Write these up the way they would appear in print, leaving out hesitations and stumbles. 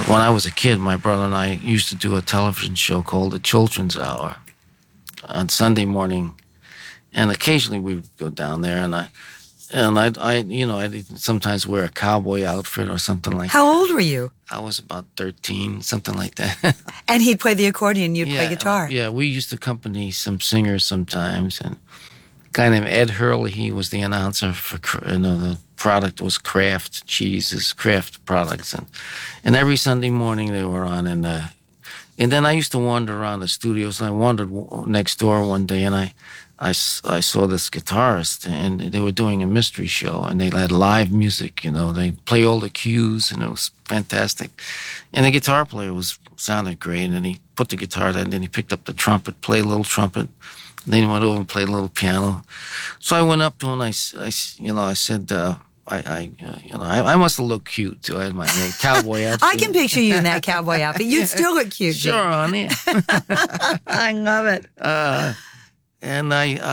When I was a kid, my brother and I used to do a television show called The Children's Hour on Sunday morning, and occasionally we would go down there, and I'd sometimes wear a cowboy outfit or something like that. How old were you? I was about 13, something like that. And he'd play the accordion, you'd play guitar. Yeah, we used to accompany some singers sometimes, and a guy named Ed Hurley, he was the announcer for, the product was Kraft cheeses, Kraft products, and every Sunday morning they were on, and then I used to wander around the studios, and I wandered next door one day, and I saw this guitarist, and they were doing a mystery show, and they had live music, they play all the cues, and it was fantastic. And the guitar player sounded great, and he put the guitar down, and then he picked up the trumpet, played a little trumpet, and then he went over and played a little piano. So I went up to him, and I said, I must have looked cute too. I had my cowboy outfit. I can picture you in that cowboy outfit. You still look cute. Sure, honey. I love it. And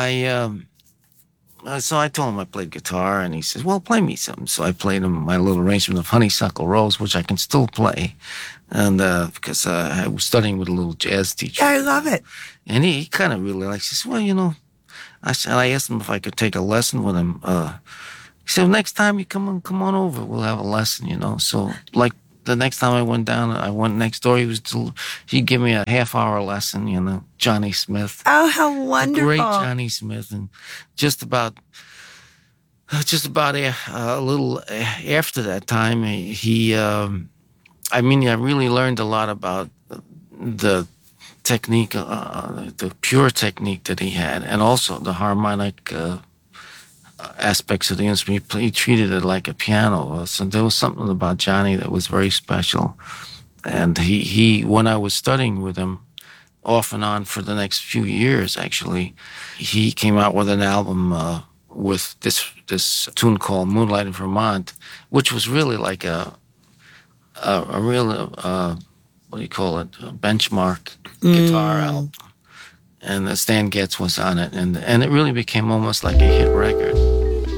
so I told him I played guitar, and he says, well, play me something. So I played him my little arrangement of Honeysuckle Rose, which I can still play, and because I was studying with a little jazz teacher. I love it. And he kind of really likes it. He says, well, I asked him if I could take a lesson with him. He said, next time you come on over, we'll have a lesson, So, like, the next time I went down, I went next door. He'd give me a half-hour lesson, Johnny Smith. Oh, how wonderful. Great Johnny Smith. And just about a little after that time, I really learned a lot about the technique, the pure technique that he had, and also the harmonic aspects of the instrument. He treated it like a piano. So there was something about Johnny that was very special. And he when I was studying with him off and on for the next few years, actually, he came out with an album with this tune called Moonlight in Vermont, which was really like a real, what do you call it, a benchmark guitar album. And Stan Getz was on it, and it really became almost like a hit record.